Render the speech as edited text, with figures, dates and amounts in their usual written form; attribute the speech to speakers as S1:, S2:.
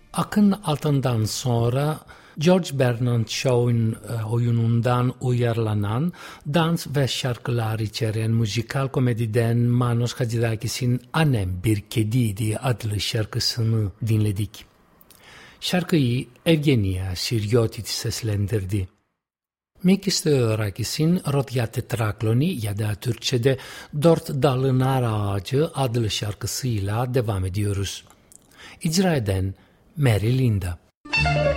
S1: Akın altından sonra George Bernard Shaw'un oyunundan uyarlanan dans ve şarkılar içeren müzikal komediden Manos Hadzidakis'in Annem Bir Kediydi adlı şarkısını dinledik. Şarkıyı Evgenia Siriotis seslendirdi. Mikis Theodorakis'in Rodya Tetrakloni ya da Türkçe'de Dört Dalı Nar Ağacı adlı şarkısıyla devam ediyoruz. İcra eden Mary Linda.